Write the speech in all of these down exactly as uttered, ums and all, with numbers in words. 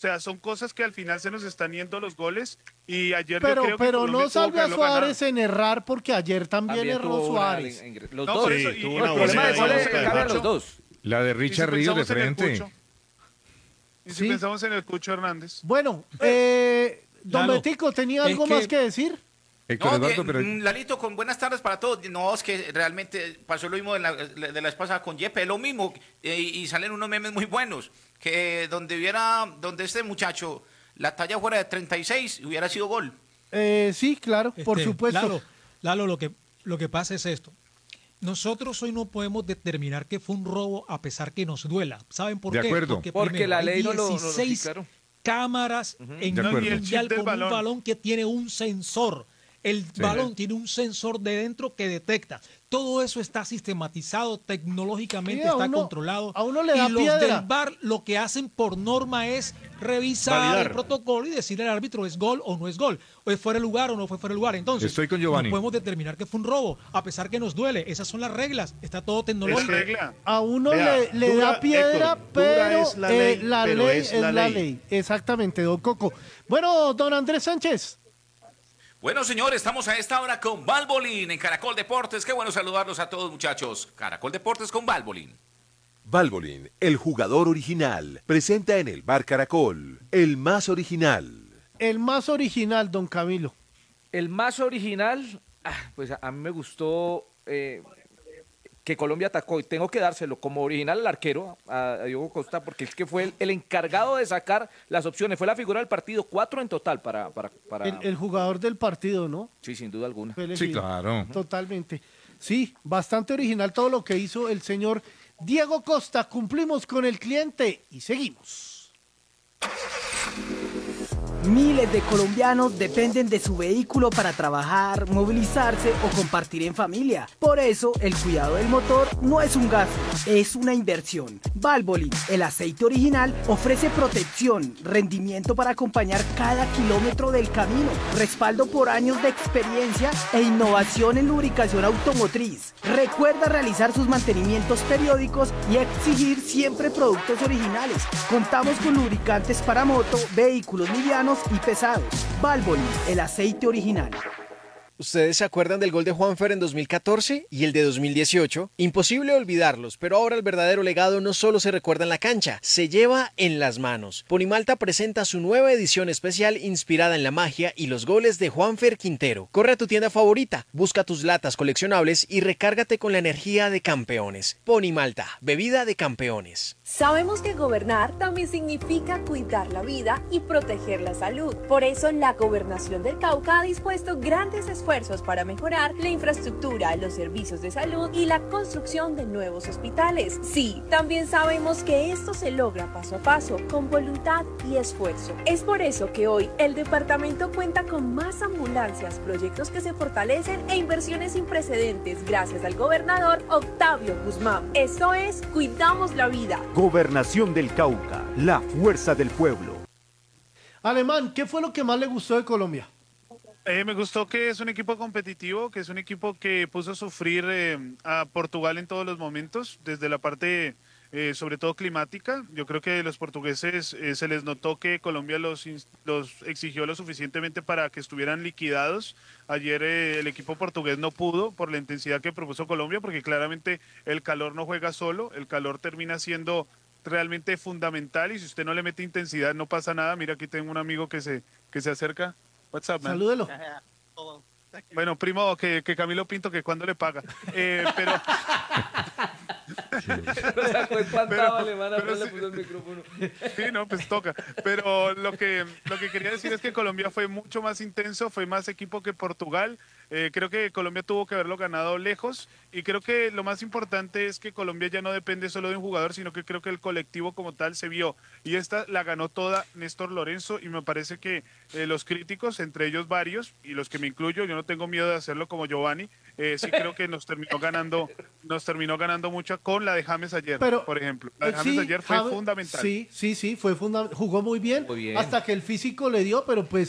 sea, son cosas que al final se nos están yendo los goles y ayer pero, yo creo que pero Colombia no tuvo salve que a haberlo Suárez ganado. en errar porque ayer también, También erró tuvo una Suárez. en- en- los No, dos. por Sí, eso, y- tuvo y- una El y buena si problema de ahí, goles pensamos es en que el ganan Cucho, los dos. La de y si Richard Ríos de pensamos en el frente. Cucho, y si Sí. pensamos en el Cucho Hernández. Bueno, eh, don Lalo, Betico, ¿tenía es algo que- más que decir? Héctor No, Eduardo, eh, pero mm, Lalito, con buenas tardes para todos. No, es que realmente pasó lo mismo de la, de la vez pasada con Yepe, lo mismo, eh, y salen unos memes muy buenos, que donde hubiera, donde este muchacho, la talla fuera de treinta y seis, hubiera sido gol. Eh, sí, claro, por Este, supuesto. Lalo, Lalo, lo que, lo que pasa es esto. Nosotros hoy no podemos determinar que fue un robo a pesar que nos duela. ¿Saben por De qué? acuerdo. Porque, Porque la hay ley no lo- no lo- sí, dieciséis claro. cámaras en De el acuerdo. Y el mundial chip del con balón. un balón que tiene un sensor. El Sí. balón tiene un sensor de dentro que detecta. Todo eso está sistematizado, tecnológicamente Sí, a está uno- controlado. a uno le da y los piedra. del V A R lo que hacen por norma es revisar Validar. el protocolo y decirle al árbitro es gol o no es gol, o es fuera de lugar o no fue fuera de lugar. Entonces, Estoy con Giovanni. no podemos determinar que fue un robo, a pesar que nos duele. Esas son las reglas, está todo Es tecnológico. regla. A uno Vea, le, le dura, da piedra, Héctor, dura pero es la eh, ley, la pero ley es es la la ley. ley. Exactamente, don Coco. Bueno, don Andrés Sánchez. Bueno, señores, estamos a esta hora con Valbolín en Caracol Deportes. Qué bueno saludarlos a todos, muchachos. Caracol Deportes con Valbolín. Valvoline, el jugador original, presenta en el Bar Caracol, el más original. El más original, don Camilo. El más original, ah, pues a, a mí me gustó eh, que Colombia atacó y tengo que dárselo como original al arquero, a, a Diogo Costa, porque es que fue el, el encargado de sacar las opciones, fue la figura del partido, cuatro en total para... para, para... El, el jugador del partido, ¿no? Sí, sin duda alguna. Fue sí, elegido. claro. Totalmente. Sí, bastante original todo lo que hizo el señor Diego Costa. Cumplimos con el cliente y seguimos. Miles de colombianos dependen de su vehículo para trabajar, movilizarse o compartir en familia. Por eso, el cuidado del motor no es un gasto, es una inversión. Valvoline, el aceite original, ofrece protección, rendimiento para acompañar cada kilómetro del camino, respaldo por años de experiencia e innovación en lubricación automotriz. Recuerda realizar sus mantenimientos periódicos y exigir siempre productos originales. Contamos con lubricantes para moto, vehículos livianos y pesados. Valvoline, el aceite original. ¿Ustedes se acuerdan del gol de Juanfer en dos mil catorce y el de dos mil dieciocho? Imposible olvidarlos, pero ahora el verdadero legado no solo se recuerda en la cancha, se lleva en las manos. Ponimalta presenta su nueva edición especial inspirada en la magia y los goles de Juanfer Quintero. Corre a tu tienda favorita, busca tus latas coleccionables y recárgate con la energía de campeones. Ponimalta, bebida de campeones. Sabemos que gobernar también significa cuidar la vida y proteger la salud. Por eso la Gobernación del Cauca ha dispuesto grandes esfuerzos para mejorar la infraestructura, los servicios de salud y la construcción de nuevos hospitales. Sí, también sabemos que esto se logra paso a paso, con voluntad y esfuerzo. Es por eso que hoy el departamento cuenta con más ambulancias, proyectos que se fortalecen e inversiones sin precedentes gracias al gobernador Octavio Guzmán. Esto es Cuidamos la Vida. Gobernación del Cauca, la fuerza del pueblo. Alemán, ¿qué fue lo que más le gustó de Colombia? Eh, me gustó que es un equipo competitivo, que es un equipo que puso a sufrir eh, a Portugal en todos los momentos, desde la parte eh, sobre todo climática. Yo creo que los portugueses eh, se les notó que Colombia los, los exigió lo suficientemente para que estuvieran liquidados. Ayer eh, el equipo portugués no pudo por la intensidad que propuso Colombia, porque claramente el calor no juega solo, el calor termina siendo realmente fundamental y si usted no le mete intensidad no pasa nada. Mira, aquí tengo un amigo que se, que se acerca. What's up, man? Salúdelo. Bueno, primo, que, que Camilo Pinto, que cuando le paga. Eh, pero... Lo sacó espantado, Alemán, pero apenas le sí. puso el micrófono. Sí, no, pues toca. Pero lo que, lo que quería decir es que Colombia fue mucho más intenso, fue más equipo que Portugal. Eh, creo que Colombia tuvo que haberlo ganado lejos y creo que lo más importante es que Colombia ya no depende solo de un jugador, sino que creo que el colectivo como tal se vio. Y esta la ganó toda Néstor Lorenzo y me parece que eh, los críticos, entre ellos varios, y los que me incluyo, yo no tengo miedo de hacerlo como Giovanni, eh, sí creo que nos terminó ganando nos terminó ganando mucho con la de James ayer, Pero, por ejemplo. La de eh, James sí, ayer fue James- fundamental. Sí, sí, sí, fue funda- jugó muy bien, Muy bien. hasta que el físico le dio, pero pues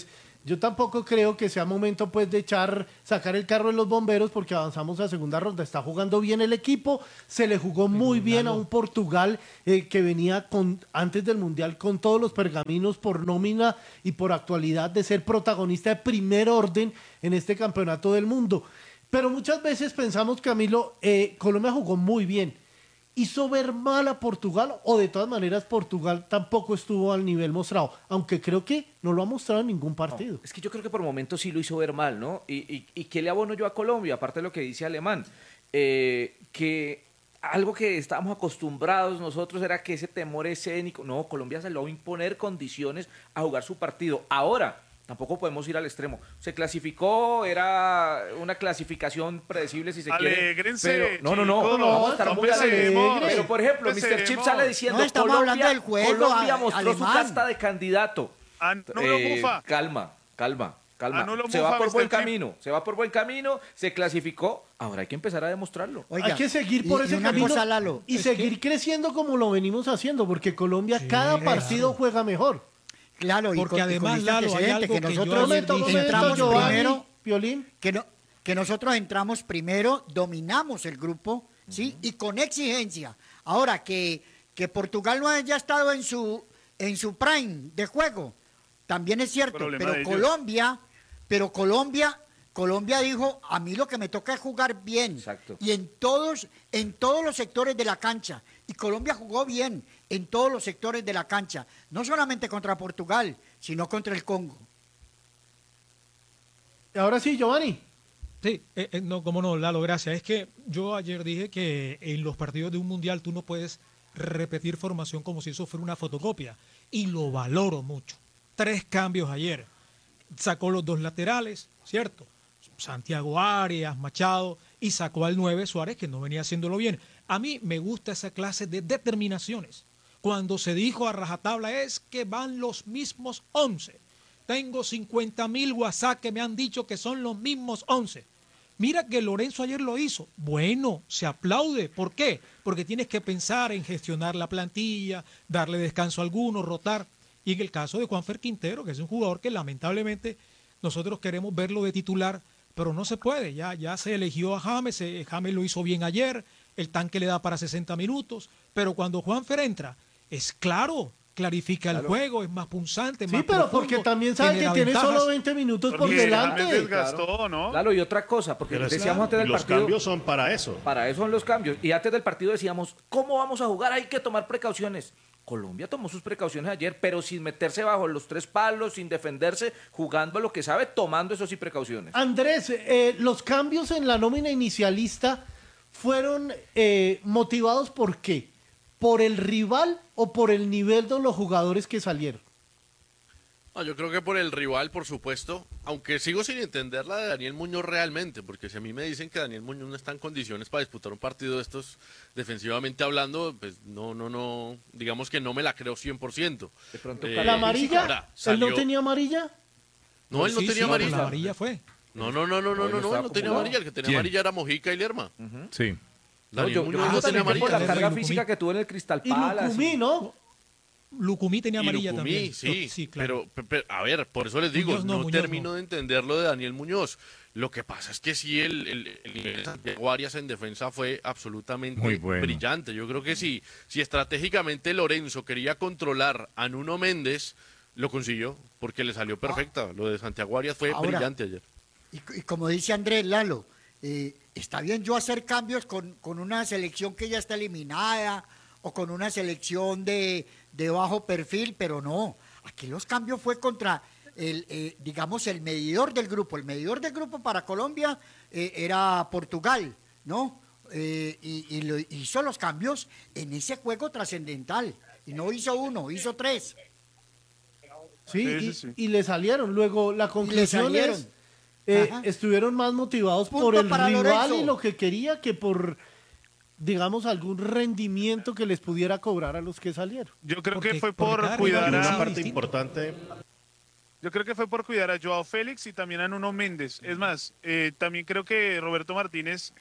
Yo tampoco creo que sea momento pues de echar, sacar el carro de los bomberos porque avanzamos a segunda ronda. Está jugando bien el equipo, se le jugó muy bien a un Portugal eh, que venía con antes del Mundial con todos los pergaminos por nómina y por actualidad de ser protagonista de primer orden en este campeonato del mundo. Pero muchas veces pensamos, Camilo, eh, Colombia jugó muy bien. ¿Hizo ver mal a Portugal o de todas maneras Portugal tampoco estuvo al nivel mostrado? Aunque creo que no lo ha mostrado en ningún partido. No, es que yo creo que por momentos sí lo hizo ver mal, ¿no? ¿Y, y, y qué le abono yo a Colombia? Aparte de lo que dice Alemán, eh, que algo que estábamos acostumbrados nosotros era que ese temor escénico, no, Colombia se lo va a imponer condiciones a jugar su partido. Ahora, tampoco podemos ir al extremo. Se clasificó, era una clasificación predecible si se Alégrense, quiere. Pero, no, no, no, chicos, no, vamos a estar muy empecemos, alegres. Pero, por ejemplo, empecemos. mister Chip sale diciendo No, estamos Colombia, hablando del juego, Colombia a- mostró alemán. su casta de candidato. Anulo, Eh, Mufa. calma, calma, calma. Anulo, se Mufa, va por buen mister Chip. camino, se va por buen camino, se clasificó. Ahora hay que empezar a demostrarlo. Oiga, Hay que seguir por y- y ese una camino cosa, Lalo, y es seguir creciendo como lo venimos haciendo, porque Colombia cada partido juega mejor. Claro, y Porque con, y además, con este Lalo, hay antecedente algo que que yo nosotros ayer dije. Momento, entramos Giovanni, primero, Piolín. que, no, que nosotros entramos primero, dominamos el grupo, ¿sí? Y con exigencia. Ahora, que, que Portugal no haya estado en su, en su prime de juego, también es cierto, Problema pero de ellos. Colombia, pero Colombia, Colombia dijo, a mí lo que me toca es jugar bien. Exacto. Y en todos, en todos los sectores de la cancha. Y Colombia jugó bien en todos los sectores de la cancha. No solamente contra Portugal, sino contra el Congo. Y ahora sí, Giovanni. Sí, eh, eh, no, cómo no, Lalo, gracias. Es que yo ayer dije que en los partidos de un mundial tú no puedes repetir formación como si eso fuera una fotocopia. Y lo valoro mucho. Tres cambios ayer. Sacó los dos laterales, ¿cierto? Santiago Arias, Machado, y sacó al nueve Suárez, que no venía haciéndolo bien. A mí me gusta esa clase de determinaciones. Cuando se dijo a rajatabla es que van los mismos once. Tengo cincuenta mil WhatsApp que me han dicho que son los mismos once. Mira que Lorenzo ayer lo hizo. Bueno, se aplaude. ¿Por qué? Porque tienes que pensar en gestionar la plantilla, darle descanso a algunos, rotar. Y en el caso de Juanfer Quintero, que es un jugador que lamentablemente nosotros queremos verlo de titular, pero no se puede. Ya, ya se eligió a James, eh, James lo hizo bien ayer, el tanque le da para sesenta minutos, pero cuando Juanfer entra, es claro, clarifica el Claro. juego, es más punzante, Sí, más pero profundo, porque también sabe que genera tiene ventajas. solo veinte minutos por Porque delante. James desgastó, ¿no? Claro, y otra cosa, porque Pero es decíamos claro, antes del los partido. cambios son para eso. Para eso son los cambios. Y antes del partido decíamos, ¿cómo vamos a jugar? Hay que tomar precauciones. Colombia tomó sus precauciones ayer, pero sin meterse bajo los tres palos, sin defenderse, jugando a lo que sabe, tomando eso sí precauciones. Andrés, eh, los cambios en la nómina inicialista fueron eh, motivados por qué? ¿Por el rival o por el nivel de los jugadores que salieron? No, yo creo que por el rival, por supuesto, aunque sigo sin entender la de Daniel Muñoz realmente, porque si a mí me dicen que Daniel Muñoz no está en condiciones para disputar un partido de estos, defensivamente hablando, pues no, no, no, digamos que no me la creo cien por ciento. De pronto, Eh, ¿La amarilla? ahora, ¿Él salió- no tenía amarilla? No, él no Sí, tenía sí, por amarilla. la amarilla fue. No, no, no, no, no, No, él no, no, estaba él no tenía acumulado. amarilla, el que tenía ¿Quién? amarilla era Mojica y Lerma. Sí. No, Daniel yo, Muñoz yo no creo tenía también que por la amarilla. carga Lucumí. física que tuvo en el Cristal Y Palace. Lucumí, ¿no? Lucumí tenía Y amarilla Lucumí, también. sí, Sí, claro. pero, pe- pe- a ver, por eso les digo, Muñoz no, no, Muñoz termino no. de entender lo de Daniel Muñoz. Lo que pasa es que sí, el, el, el nivel de Santiago Arias en defensa fue absolutamente Muy bueno. brillante. Yo creo que sí, si estratégicamente Lorenzo quería controlar a Nuno Méndez, lo consiguió, porque le salió perfecta. Lo de Santiago Arias fue Ahora, brillante ayer. Y, y como dice Andrés Lalo, eh, está bien yo hacer cambios con, con una selección que ya está eliminada o con una selección de, de bajo perfil, pero no. Aquí los cambios fue contra el, eh, digamos, el medidor del grupo. El medidor del grupo para Colombia eh, era Portugal, ¿no? Eh, y, y lo- hizo los cambios en ese juego trascendental. Y no hizo uno, hizo tres. Sí, Sí, y, sí, sí. y le salieron. Luego la conclusión salieron. es, eh, Ajá. estuvieron más motivados Punto por el para rival Lorenzo. y lo que quería que por, digamos, algún rendimiento que les pudiera cobrar a los que salieron. Yo creo Porque- que fue porque por cada cuidar rival Una sí, a... parte distinto. importante, Yo creo que fue por cuidar a Joao Félix y también a Nuno Méndez. Es más, eh, también creo que Roberto Martínez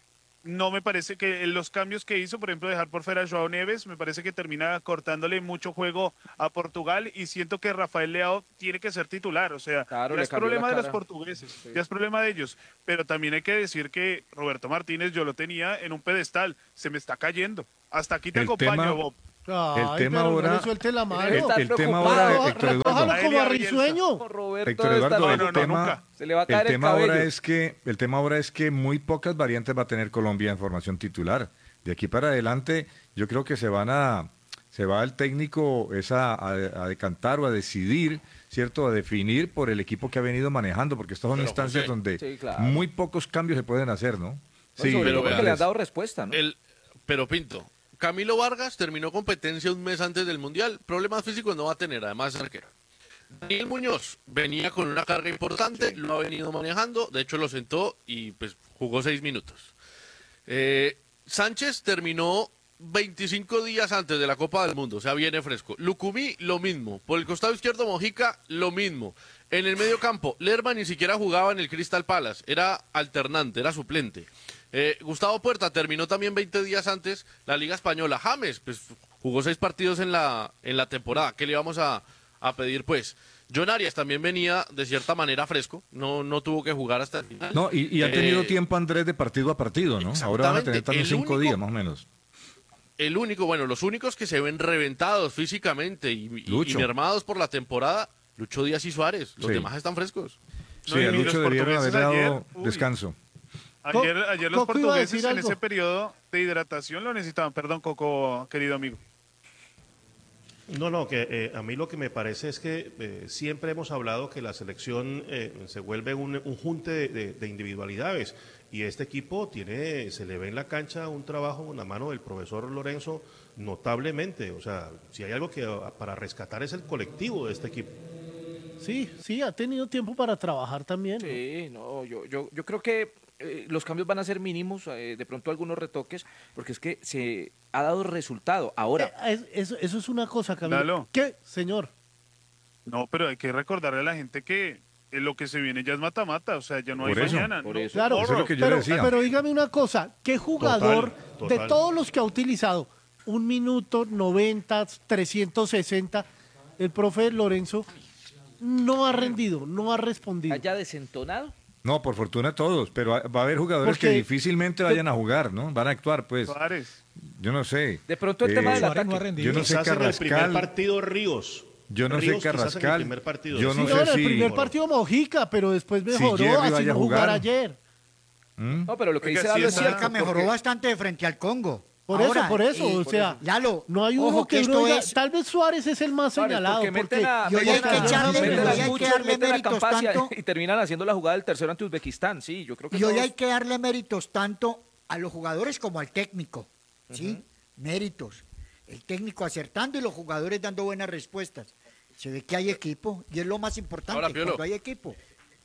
no me parece que los cambios que hizo, por ejemplo, dejar por fuera a Joao Neves, me parece que termina cortándole mucho juego a Portugal y siento que Rafael Leao tiene que ser titular, o sea, Claro, ya le es cambió problema la de los cara. portugueses, Sí. ya es problema de ellos, pero también hay que decir que Roberto Martínez yo lo tenía en un pedestal, se me está cayendo, hasta aquí te El acompaño, tema- Bob. Ay, el tema pero ahora- no le suelte la mano. El, el tema preocupado. ahora, Héctor Recójalo Eduardo. como a Risueño. Roberto Héctor debe estar- Eduardo, No, el no, no, tema, nunca. Se le va a caer el el tema ahora cabello. es que el tema ahora es que muy pocas variantes va a tener Colombia en formación titular. De aquí para adelante, yo creo que se van a se va el técnico es a, a- a decantar o a decidir, cierto, a definir por el equipo que ha venido manejando, porque estas son Pero, instancias José, donde sí, claro. muy pocos cambios se pueden hacer, ¿no? Sí, sobre pero todo porque vea, le han es- dado respuesta, ¿no? El, pero Pinto, Camilo Vargas terminó competencia un mes antes del Mundial. Problemas físicos no va a tener, además es arquero. Daniel Muñoz venía con una carga importante, lo ha venido manejando, de hecho lo sentó y pues jugó seis minutos. Eh, Sánchez terminó veinticinco días antes de la Copa del Mundo, o sea, viene fresco. Lucumí, lo mismo. Por el costado izquierdo, Mojica, lo mismo. En el medio campo, Lerma ni siquiera jugaba en el Crystal Palace, era alternante, era suplente. Eh, Gustavo Puerta terminó también veinte días antes la Liga Española. James, pues jugó seis partidos en la, en la temporada. ¿Qué le vamos a, a pedir, pues? John Arias también venía de cierta manera fresco, no, no tuvo que jugar hasta el final. No, y, y ha tenido Eh, tiempo Andrés de partido a partido, ¿no? Ahora van a tener exactamente. también El cinco único- días, más o menos. El único, bueno, los únicos que se ven reventados físicamente y, y- Lucho. y mermados por la temporada, Lucho Díaz y Suárez. Los Sí. demás están frescos. Sí, No, y a los Lucho debieron portugueses haberle dado ayer, uy. descanso. Ayer, Co- ayer los Coco iba a portugueses decir en algo. ese periodo de hidratación lo necesitaban. Perdón, Coco, querido amigo. No, no, que eh, a mí lo que me parece es que eh, siempre hemos hablado que la selección eh, se vuelve un, un junte de, de- de individualidades y este equipo tiene, se le ve en la cancha un trabajo en la mano del profesor Lorenzo notablemente, o sea, si hay algo que ah, para rescatar es el colectivo de este equipo. Sí, sí, ha tenido tiempo para trabajar también. ¿no? Sí, no, yo, yo, yo creo que eh, los cambios van a ser mínimos, eh, de pronto algunos retoques, porque es que se ha dado resultado. Ahora, Eh, es- eso, eso es una cosa, Camilo. Lalo. ¿Qué, señor? No, pero hay que recordarle a la gente que eh, lo que se viene ya es mata-mata, o sea, ya no hay Por eso, mañana. por no, eso. Claro, Eso es lo que yo pero, le decía. pero dígame una cosa, ¿qué jugador Total, total. de todos los que ha utilizado un minuto, noventa, trescientos sesenta, el profe Lorenzo no ha rendido, no ha respondido? haya desentonado. No, por fortuna todos, pero va a haber jugadores Porque- que difícilmente vayan a jugar, ¿no? Van a actuar, pues. Suárez. Yo no sé. De pronto el tema del Suárez ataque. no ha rendido. Yo no sé Quizás en el primer Carrascal. partido Ríos. Yo no sé Ríos quizás en el Carrascal. primer partido. Yo Sí, no no, sé en el si- primer partido Mojica, pero después mejoró, Jerry así vaya a no jugar jugar. ayer. ¿Mm? No, pero lo que Oiga, dice sí Lalo es está- cierto. Mojica mejoró porque- bastante de frente al Congo. Por Ahora, eso, por eso, y- o sea, Lalo, no hay ojo uno que, que uno esto diga, es- tal vez Suárez es el más Suárez, señalado, porque porque, meten a, y hoy meten hay que a- echarle- meten y a hoy hay que Mucho, darle meten a méritos Campacia tanto- y terminan haciendo la jugada del tercero ante Uzbekistán. Sí, yo creo que Y hoy todos- hay que darle méritos tanto a los jugadores como al técnico, ¿sí? Méritos. El técnico acertando y los jugadores dando buenas respuestas. Se ve que hay equipo y es lo más importante Ahora, Piolo. cuando hay equipo.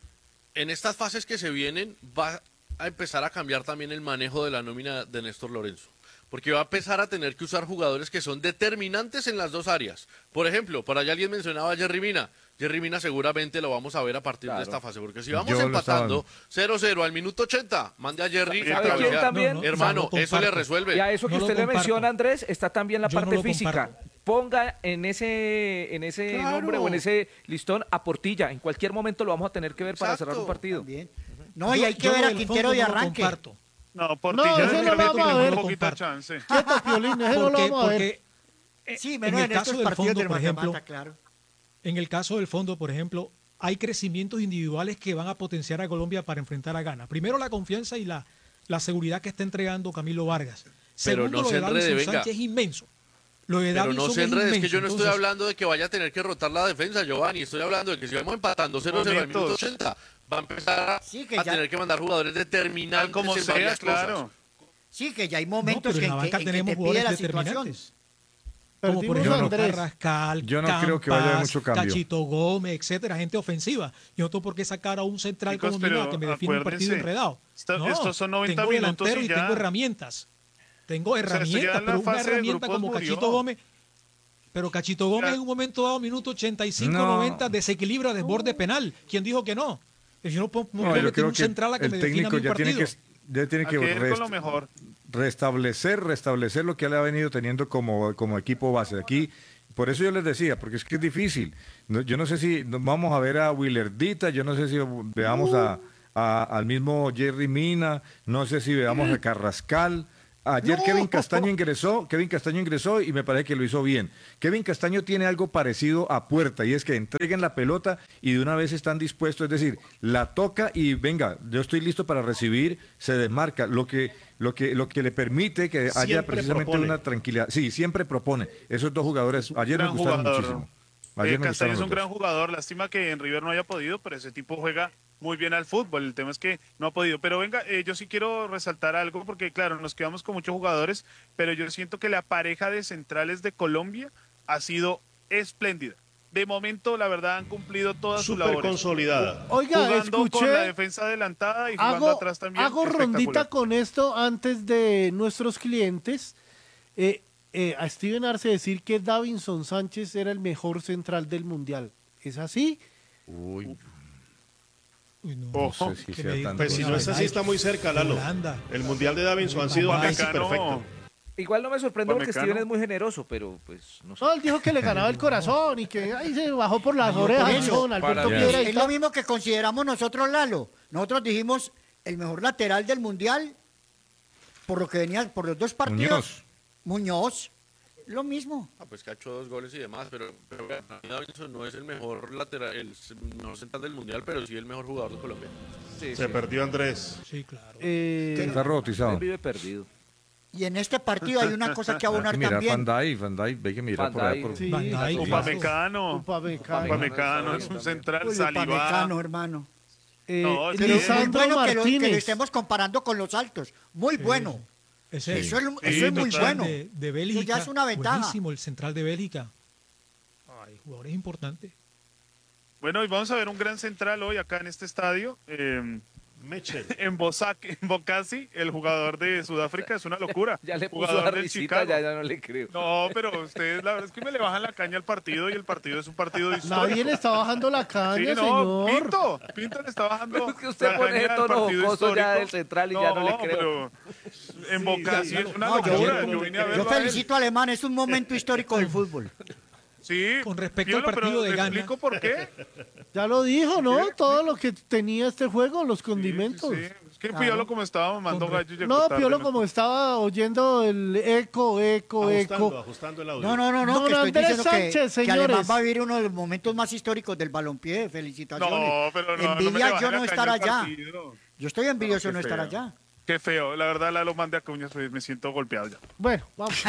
En estas fases que se vienen, va a empezar a cambiar también el manejo de la nómina de Néstor Lorenzo. Porque va a empezar a tener que usar jugadores que son determinantes en las dos áreas. Por ejemplo, por allá alguien mencionaba a Jerry Mina. Jerry Mina seguramente lo vamos a ver a partir Claro. de esta fase. Porque si vamos Yo lo empatando cero cero al minuto ochenta, mande a Jerry. ¿Sabe a quién cabecear. también? No, no, Hermano, no lo eso le comparto. resuelve. Y a eso que No lo usted le comparto. menciona, Andrés, está también la Yo no parte lo física. comparto. Ponga en ese, en ese Claro. nombre o en ese listón a Portilla. En cualquier momento lo vamos a tener que ver para Exacto. cerrar un partido. Bien. No, y Yo- hay que yo ver lo a del Quintero fondo de no lo arranque. comparto. No, Portilla No, ese le no lo permite vamos a muy ver. poquita Comparto. chance. Quieto, Piolín, ese no lo Porque, vamos a ver. porque eh, Sí, en menos el en, caso estos del partidos fondo, del por ejemplo, mata-mata, claro. en el caso del fondo, por ejemplo, hay crecimientos individuales que van a potenciar a Colombia para enfrentar a Ghana. Primero, la confianza y la, la seguridad que está entregando Camilo Vargas. Pero Segundo, no lo se de enrede, Davinson venga. Sánchez es inmenso. Lo de Pero Davinson no se enrede, es que inmenso. yo no estoy Entonces, hablando de que vaya a tener que rotar la defensa, Giovanni. Estoy hablando de que si vamos empatando cero cero al minuto Momentos. ochenta, va a empezar a, Sí, que a ya- tener que mandar jugadores determinantes Tal como en sea, varias cosas. claro. Sí, que ya hay No, momentos pero en que, la en que- banca en que tenemos te pide jugadores la situación. determinantes. Como por Perdimos ejemplo a Andrés. Carrascal, Yo no creo que vaya a haber Campas, mucho cambio. Cachito Gómez, etcétera, gente ofensiva. Yo no tengo por qué sacar a un central Chicos, colombiano pero que me define un partido acuérdense, enredado. esta- No, estos son noventa tengo minutos delantero y y ya. tengo herramientas. Tengo sea, esto ya herramientas, en la pero una fase de herramienta grupos como murió. Cachito Gómez. Pero Cachito Gómez Ya. en un momento dado, minuto ochenta y cinco, No. noventa, desequilibra, desborde penal. ¿Quién dijo que no? Yo no puedo, no No, puedo yo meter creo un que central a que el me defina técnico mi ya tiene partido. que ya tiene a que que ir rest- con lo mejor. restablecer, restablecer lo que él ha venido teniendo como, como equipo base. Aquí, por eso yo les decía, porque es que es difícil. No, yo no sé si nos vamos a ver a Willardita, yo no sé si veamos a, a- al mismo Jerry Mina, no sé si veamos a Carrascal. Ayer No. Kevin Castaño ingresó, Kevin Castaño ingresó y me parece que lo hizo bien. Kevin Castaño tiene algo parecido a Puerta y es que entreguen la pelota y de una vez están dispuestos, es decir, la toca y venga, yo estoy listo para recibir, se desmarca, lo que lo que lo que le permite que haya Siempre precisamente propone. una tranquilidad. Sí, siempre propone. Esos dos jugadores ayer me Gran gustaron jugador. muchísimo. Eh, Ayer me Castaño gustaron es un los dos. gran jugador, lástima que en River no haya podido, pero ese tipo juega muy bien al fútbol, el tema es que no ha podido. Pero venga, eh, yo sí quiero resaltar algo, porque claro, nos quedamos con muchos jugadores, pero yo siento que la pareja de centrales de Colombia ha sido espléndida. De momento, la verdad, han cumplido todas sus Súper labores. consolidada. Oiga, jugando escuché- con la defensa adelantada y jugando Hago, atrás también. hago espectacular. rondita con esto antes de nuestros clientes. Eh, eh, a Steven Arce decir que Davinson Sánchez era el mejor central del Mundial. ¿Es así? Uy, Uy, no. no sé si Que sea me digan tan- Pues si no es así, está muy cerca, Lalo. Holanda. El Mundial de Davinson ha sido casi Upamecano. perfecto. Igual no me sorprende porque Upamecano. Steven es muy generoso, pero pues no sé. No, él dijo que le ganaba el corazón y que ahí se bajó por las Yo orejas por eso, con Alberto para- Piedra y Es lo tal. mismo que consideramos nosotros, Lalo. Nosotros dijimos el mejor lateral del Mundial por lo que venía, por los dos partidos. Muñoz. Muñoz. Lo mismo. Ah, pues que ha hecho dos goles y demás, pero, pero vean, Davinson no es el mejor lateral, el mejor central del mundial, pero sí el mejor jugador de Colombia. Sí, Se sí. perdió Andrés. Sí, claro. Eh, Está robotizado. Él vive perdido. Y en este partido hay una cosa que Hay abonar que mirar también. Van Dijk, Van Dijk, hay que mirar Van por allá. Dijk. Por... Sí. Van Dijk, Upamecano. Upamecano. Upamecano es un central, Uy, Saliba. Upamecano, hermano. Eh, No, sí. Muy Lisandro bueno que lo, que lo Martínez. estemos comparando con los altos. Muy bueno. Ese Eso es, Sí, eso es muy total. bueno. De, de Bélgica. Eso ya es una ventaja. Buenísimo, el central de Bélgica. Ay, jugadores importantes. Bueno, y vamos a ver un gran central hoy acá en este estadio. eh, Mitchell. en Bosak, en Bokassi, el jugador de Sudáfrica, es una locura. Ya le puso Jugador la del risita, Chicago. ya, ya no le creo. No, pero ustedes, la verdad es que me le bajan la caña al partido y el partido es un partido histórico. Nadie le está bajando la Sí, caña, no, señor. Pinto, Pinto le está bajando. Pero es que usted la pone caña el al tono partido jocoso ya histórico. del central y ya no le creo. Pero en Bokassi es una No, yo- locura. yo- Yo vine a yo verlo Yo a él. felicito a Alemán, es un momento histórico del fútbol. Sí, Con respecto al Piolo, pero partido de ¿le Ghana. explico por qué? Ya lo dijo, ¿no? Sí, Todo lo que tenía este juego, los condimentos. Sí, sí. Es que Piolo, como estaba mamando Con re- gallo, llegó No, tarde, Piolo, como estaba oyendo el eco, eco, Ajustando, eco. ajustando el audio. No, no, no, no, Don que estoy Andrés diciendo que- Sánchez, que, Alemán señores. va a vivir uno de los momentos más históricos del balompié. Felicitaciones. No, pero no, no me Envidia le baje yo la no caña estar al allá. partido. Yo estoy envidioso No, no qué estar feo. allá. Qué feo, la verdad la lo mandé a cuñas, pues, me siento golpeado ya. Bueno, vamos.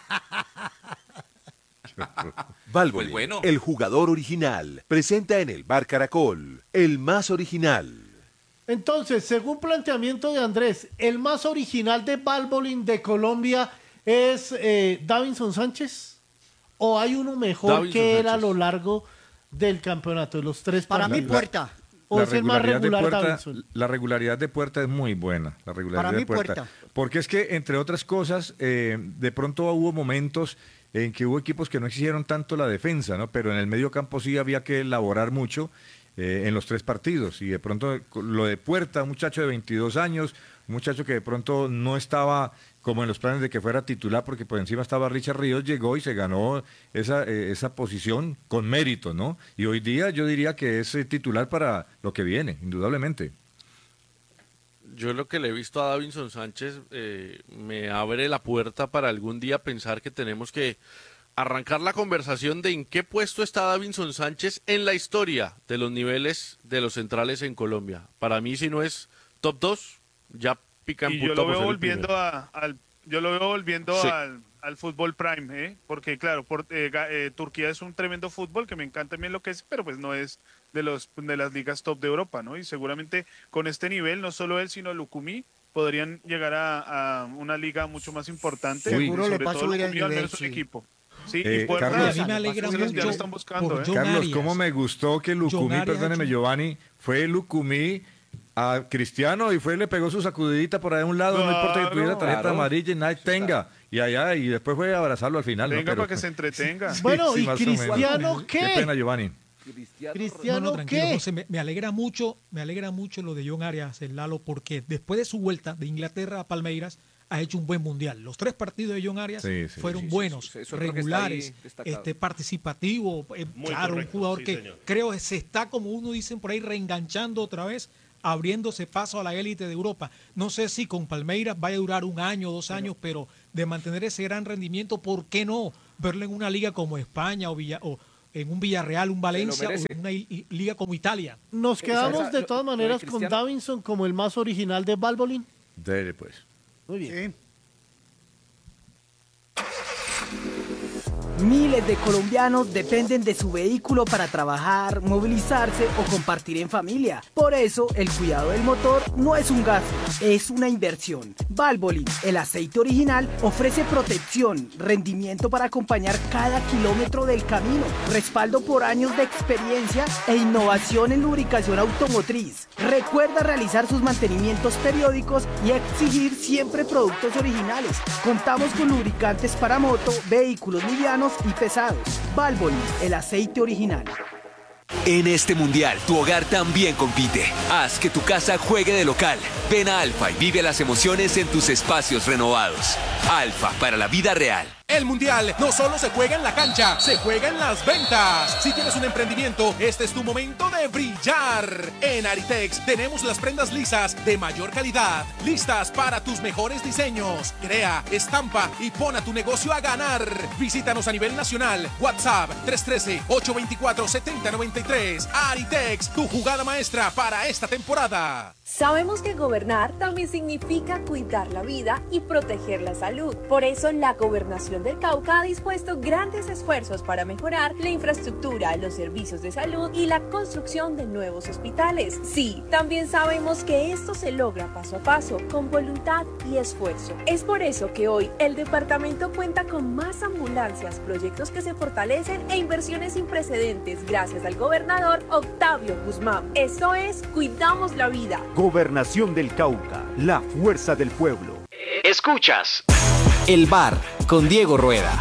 Valvoline, Pues bueno. el jugador original, presenta en el Bar Caracol, el más original. Entonces, según planteamiento de Andrés, el más original de Valvoline de Colombia es eh, Davinson Sánchez, o hay uno mejor Davinson que él a Sánchez. lo largo del campeonato, de los tres Para mí, partidos? Puerta. ¿O La es el más regularidad de regular Puerta, Davinson? la regularidad de Puerta es muy buena. La regularidad Para mí, de Puerta. Puerta. Porque es que, entre otras cosas, eh, de pronto hubo momentos en que hubo equipos que no exigieron tanto la defensa, ¿no? Pero en el medio campo sí había que elaborar mucho eh, en los tres partidos. Y de pronto lo de Puerta, un muchacho de veintidós años, un muchacho que de pronto no estaba como en los planes de que fuera titular, porque por encima estaba Richard Ríos, llegó y se ganó esa, eh, esa posición con mérito, ¿no? Y hoy día yo diría que es eh, titular para lo que viene, indudablemente. Yo lo que le he visto a Davinson Sánchez eh, me abre la puerta para algún día pensar que tenemos que arrancar la conversación de en qué puesto está Davinson Sánchez en la historia de los niveles de los centrales en Colombia. Para mí, si no es top dos, ya pica en Y yo punta lo por veo ser el volviendo primero. a, al yo lo veo volviendo Sí. al, al fútbol prime, ¿eh? Porque claro, por, eh, ga- eh, Turquía es un tremendo fútbol que me encanta también lo que es, pero pues no es de los de las ligas top de Europa, ¿no? Y seguramente con este nivel no solo él sino Lucumí podrían llegar a, a una liga mucho más importante. Uy. Seguro y le sobre va a todo subir el Lucumí, al nivel, menos un sí. equipo. Sí, Eh, y Puerta, Carlos. Y a mí me alegra sí, ya lo mucho están buscando, por ¿eh? John Carlos, Arias. ¿cómo me gustó que Lucumí, Arias perdóneme ha hecho- Giovanni, fue Lucumí a Cristiano y fue y le pegó su sacudidita por ahí a un lado, no importa que tuviera tarjeta Claro. amarilla y nadie tenga, y allá, y después fue a abrazarlo al final. ¿no? Venga Pero- para que se entretenga. Bueno, Sí, ¿y más o menos. Cristiano Qué qué? pena, Giovanni. Cristiano, Cristiano, No, no, tranquilo, ¿qué? José, me, me alegra mucho, me alegra mucho lo de John Arias, el Lalo, porque después de su vuelta de Inglaterra a Palmeiras ha hecho un buen mundial. Los tres partidos de John Arias Sí, sí, fueron sí, buenos, sí, sí, eso creo que está ahí regulares, destacado. este, participativo, eh, Muy claro, correcto, un jugador sí, que señor. creo que se está, como uno dicen por ahí, reenganchando otra vez, abriéndose paso a la élite de Europa. No sé si con Palmeiras vaya a durar un año, dos años, pero de mantener ese gran rendimiento, ¿por qué no verlo en una liga como España o, Villa, o en un Villarreal, un Valencia, o merece. en una i- i- liga como Italia? Nos Esa- quedamos esa- de lo- todas lo de maneras con Cristiano. Davinson como el más original de Valbolín. Dele, pues. Muy bien. Sí. Miles de colombianos dependen de su vehículo para trabajar, movilizarse o compartir en familia. Por eso, el cuidado del motor no es un gasto, es una inversión. Valvoline, el aceite original, ofrece protección, rendimiento para acompañar cada kilómetro del camino, respaldo por años de experiencia e innovación en lubricación automotriz. Recuerda realizar sus mantenimientos periódicos y exigir siempre productos originales. Contamos con lubricantes para moto, vehículos livianos y pesados. Valvoline, el aceite original. En este mundial, tu hogar también compite. Haz que tu casa juegue de local. Ven a Alfa y vive las emociones en tus espacios renovados. Alfa, para la vida real. El Mundial no solo se juega en la cancha, se juega en las ventas. Si tienes un emprendimiento, este es tu momento de brillar. En Aritex tenemos las prendas lisas de mayor calidad, listas para tus mejores diseños. Crea, estampa y pon a tu negocio a ganar. Visítanos a nivel nacional. WhatsApp tres uno tres, ocho dos cuatro, siete cero nueve tres. Aritex, tu jugada maestra para esta temporada. Sabemos que gobernar también significa cuidar la vida y proteger la salud. Por eso la Gobernación del Cauca ha dispuesto grandes esfuerzos para mejorar la infraestructura, los servicios de salud y la construcción de nuevos hospitales. Sí, también sabemos que esto se logra paso a paso, con voluntad y esfuerzo. Es por eso que hoy el departamento cuenta con más ambulancias, proyectos que se fortalecen e inversiones sin precedentes gracias al gobernador Octavio Guzmán. Esto es Cuidamos la Vida. Gobernación del Cauca, la fuerza del pueblo. Escuchas El Bar con Diego Rueda.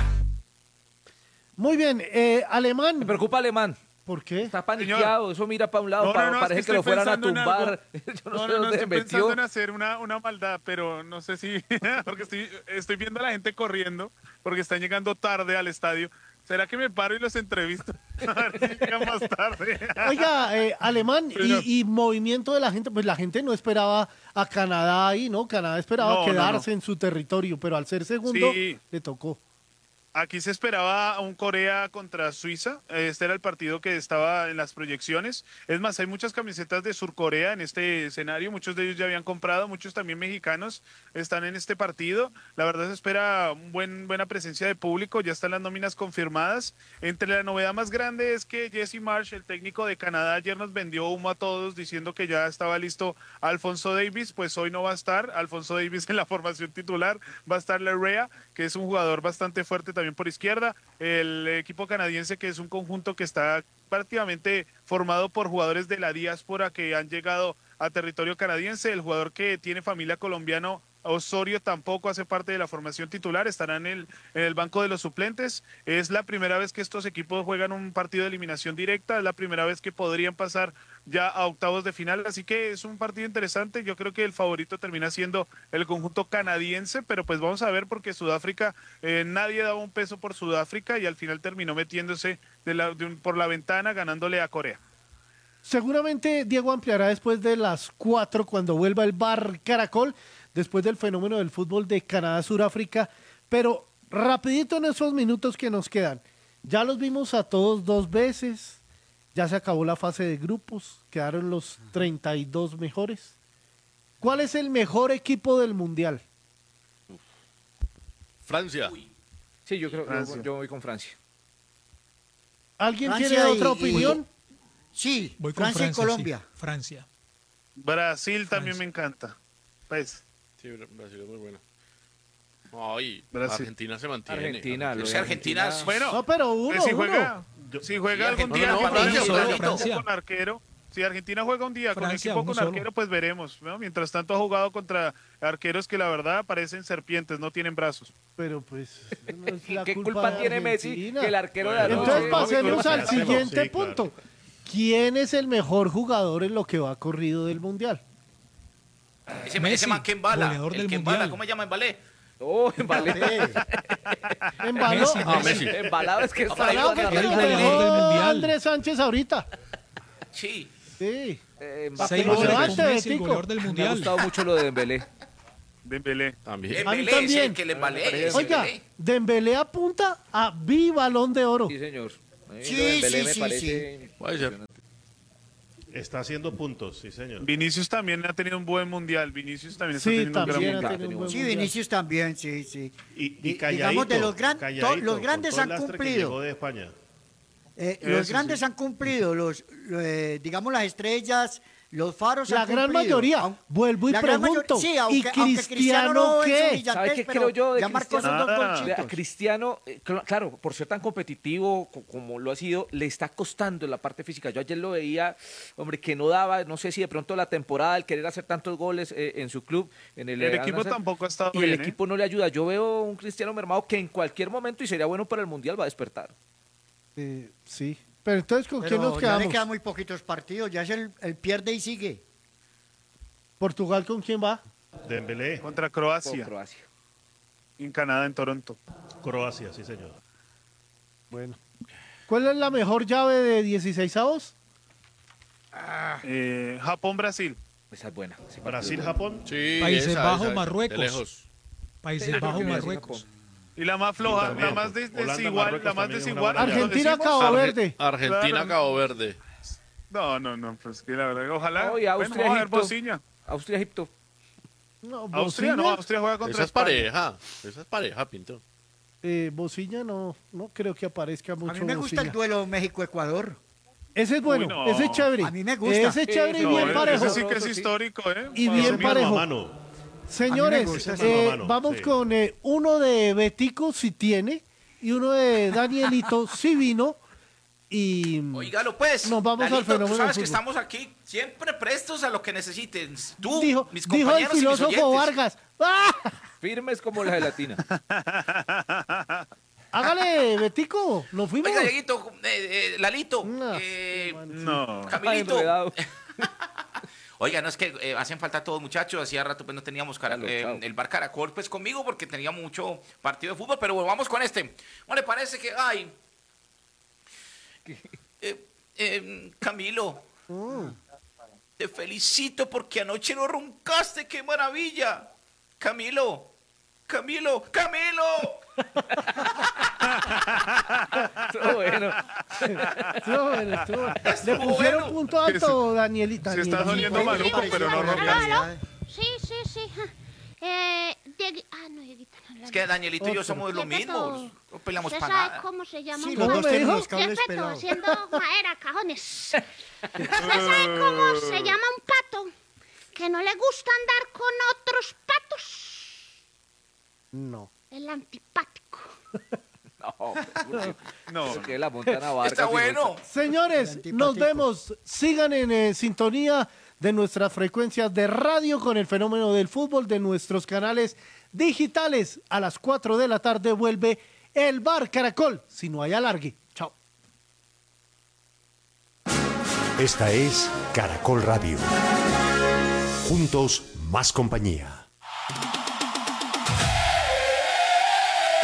Muy bien, eh, Alemán. Me preocupa Alemán. ¿Por qué? Está paniqueado, eso mira para un lado, No, pa- no, no, parece es que, que lo estoy fueran a pensando en tumbar. algo. Yo no, No, sé no, no, dónde se estoy metió. pensando en hacer una, una maldad, pero no sé si, porque estoy, estoy viendo a la gente corriendo, porque están llegando tarde al estadio. ¿Será que me paro y los entrevisto? A ver si llegan más tarde. Oiga, eh, Alemán, Pero- y, y movimiento de la gente, pues la gente no esperaba a Canadá ahí, ¿no? Canadá esperaba No, no, quedarse no. en su territorio, pero al ser segundo, Sí. le tocó. Aquí se esperaba un Corea contra Suiza. Este era el partido que estaba en las proyecciones. Es más, hay muchas camisetas de Surcorea en este escenario. Muchos de ellos ya habían comprado, muchos también mexicanos están en este partido. La verdad se espera un buen, buena presencia de público. Ya están las nóminas confirmadas. Entre la novedad más grande es que Jesse Marsh, el técnico de Canadá, ayer nos vendió humo a todos diciendo que ya estaba listo Alfonso Davies. Pues hoy no va a estar Alfonso Davies en la formación titular. Va a estar Larrea, que es un jugador bastante fuerte también por izquierda. El equipo canadiense, que es un conjunto que está prácticamente formado por jugadores de la diáspora que han llegado a territorio canadiense. El jugador que tiene familia colombiana, Osorio, tampoco hace parte de la formación titular, estará en el, en el banco de los suplentes. Es la primera vez que estos equipos juegan un partido de eliminación directa, es la primera vez que podrían pasar ya a octavos de final, así que es un partido interesante. Yo creo que el favorito termina siendo el conjunto canadiense, pero pues vamos a ver, porque Sudáfrica, eh, nadie daba un peso por Sudáfrica y al final terminó metiéndose de la, de un, por la ventana, ganándole a Corea. Seguramente Diego ampliará después de las cuatro cuando vuelva el Bar Caracol, después del fenómeno del fútbol de Canadá-Suráfrica, pero rapidito en esos minutos que nos quedan. Ya los vimos a todos dos veces, ya se acabó la fase de grupos, quedaron los treinta y dos mejores. ¿Cuál es el mejor equipo del Mundial? Francia. Sí, yo creo Francia. yo, yo voy con Francia. ¿Alguien Francia tiene y- otra y- opinión? Sí, Voy con Francia, Francia, y Colombia. sí, Francia. Brasil también Francia. me encanta. Pues, Sí, Brasil es muy bueno. Ay, Brasil. Argentina se mantiene. Argentina, lo Es de que Argentina, Argentina- bueno, No, pero uno, pues si uno. juega, si juega Sí, algún Argentina día no, con Francia, un Francia. equipo Francia. con arquero, si Argentina juega un día con Francia, equipo uno con solo. arquero, pues veremos, ¿no? Mientras tanto ha jugado contra arqueros que la verdad parecen serpientes, no tienen brazos. Pero pues no es la ¿Qué culpa, culpa de tiene Messi Argentina. que el arquero de Bueno, anoche- Entonces no, pasemos no, al no, siguiente sí, claro. punto. ¿Quién es el mejor jugador en lo que va corrido del Mundial? Ese, Messi, ese man que embala, goleador el del que mundial. embala, ¿cómo se llama embalé? Oh, embalé. ¿Embaló? Messi, Ah, Messi. Embalado es que está ahí. Embalado fue que el lo goleador dejó del Mundial. Andrés Sánchez ahorita. Sí. Sí. Eh, Seis Pero goles levante, con Messi, el Betico. goleador del Me ha mundial. gustado mucho lo de Dembélé. Dembélé. También. A mí Embelé, sí, también. el que le embalé. ese Oiga, Embelé. Dembélé apunta a bi Balón de Oro. Sí, señor. A mí Sí, lo de Dembélé sí, me sí, parece Puede ser. impresionante. Está haciendo puntos, sí, señor. Vinicius también ha tenido un buen mundial. Vinicius también está Sí, teniendo un gran también ha mundial. tenido un buen Sí, mundial. Vinicius también, sí, sí. Y, y Di- calladito, digamos, de los, gran- to- calladito, los con grandes todo han el lastre que cumplido. llegó de España. Eh, Eso los sí. grandes han cumplido, los, lo- eh, digamos, las estrellas, los faros La han gran cumplido. mayoría. Aun- Vuelvo y la gran pregunto. mayor- sí, ¿Y aunque, aunque Cristiano no es qué? brillante, ¿Sabe qué pero creo yo de ya marcó Cristiano? esos dos Nada. golcitos. Vea, Cristiano, eh, cl- claro, por ser tan competitivo co- como lo ha sido, le está costando en la parte física. Yo ayer lo veía, hombre, que no daba, no sé si de pronto la temporada, el querer hacer tantos goles eh, en su club, en el, El eh, equipo Al-Nassr, tampoco ha estado y el bien, ¿eh? equipo no le ayuda. Yo veo un Cristiano mermado que en cualquier momento, y sería bueno para el Mundial, va a despertar. Eh, sí. Pero entonces, ¿con Pero quién nos ya quedamos? le quedan muy poquitos partidos, ya es el, el pierde y sigue. ¿Portugal con quién va? Dembélé, Contra Con Croacia. Croacia. En Canadá, en Toronto. Croacia, sí, señor. Bueno. ¿Cuál es la mejor llave de dieciseisavos? Eh, Japón-Brasil. Esa es buena. ese partido Brasil, es bueno. Japón. Sí, Países esa, Bajos, esa, de Marruecos. lejos. Países Sí, Bajos, Brasil, Marruecos. Japón. Y la más floja, también. la más des- Holanda, desigual, Marruecos la más también es una desigual. buena llave. ¿lo Argentina, decimos? Cabo Arge- Verde. Argentina, Claro. Cabo Verde. No, no, no, pues que la verdad, ojalá. No, y Austria, bueno, vamos a ver Egipto. Bosnia. Austria, Egipto. No, Austria, no, Bosnia, Austria juega contra Esa es España. pareja. Esa es pareja, Pinto. eh, Bosnia no, no creo que aparezca mucho. A mí me gusta Bosnia. el duelo México-Ecuador. Ese es bueno, Uy, no. ese es chévere. A mí me gusta. Ese es chévere y No, bien ese parejo. sí que es histórico, ¿eh? Y Para bien mí, parejo. Mano a mano. Señores, gusta ese eh, mano a mano, vamos sí. con eh, uno de Betico si tiene y uno de Danielito si vino y Oígalo pues. nos vamos al Lalito, fenómeno tú sabes del que fútbol. estamos aquí siempre prestos a lo que necesiten. Tú, dijo, mis dijo el compañeros y mis filósofo oyentes. Vargas. ¡Ah! Firmes como la gelatina. Hágale, Betico, nos fuimos. Oiga, Dieguito, eh, eh, Lalito, No, eh, No. Camilito. Enredado. Oiga, no es que eh, hacen falta todos muchachos, hacía rato pues no teníamos cara- Chalo, eh, chao. el bar Caracol pues conmigo porque tenía mucho partido de fútbol, pero bueno, vamos con este. ¿No le parece que, ay, eh, eh, Camilo, Mm. te felicito porque anoche no roncaste, qué maravilla. Camilo, Camilo, Camilo. Estuvo bueno. Estuvo bueno, estuvo bueno. Le Estuvo pusieron bueno. punto alto, Danielita. Se está Danielito. doliendo maluco, pero no ronca. Calidad. Sí, sí, sí. Eh, Diegui- ah, no, Dieguito. no, Es que Danielito y yo Otro. somos los Jefe, mismos, todo. no peleamos ¿Usted para sabe nada. cómo se llama Sí, un los dos me tienen dijo? los cables Jefe, todo, pelados. haciendo madera, cajones. ¿Usted sabe cómo se llama un pato que no le gusta andar con otros patos? No. El antipático. No, No. porque la Montana Vargas. Está y bueno. Señores, El antipático. nos vemos. Sigan en eh, sintonía de nuestras frecuencias de radio con el fenómeno del fútbol, de nuestros canales digitales. A las cuatro de la tarde vuelve el Bar Caracol, si no hay alargue. Chao. Esta es Caracol Radio. Juntos, más compañía.